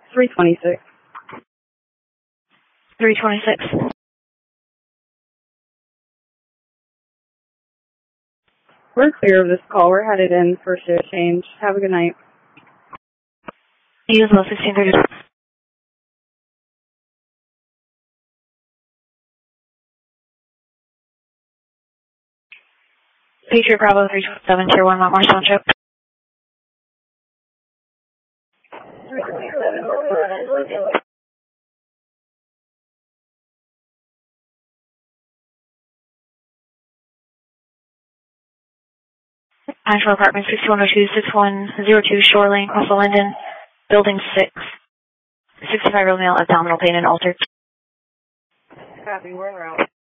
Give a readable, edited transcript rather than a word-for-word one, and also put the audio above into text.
326. 326. We're clear of this call. We're headed in for shift change. Have a good night. Use 1630. Patriot Bravo 327, Tier 1, Mount Morris Township. Asheville Apartment 6102-6102, Shore Lane, Russell Linden, Building 6. 65-year-old male, abdominal pain and altered. Copy, we're en route.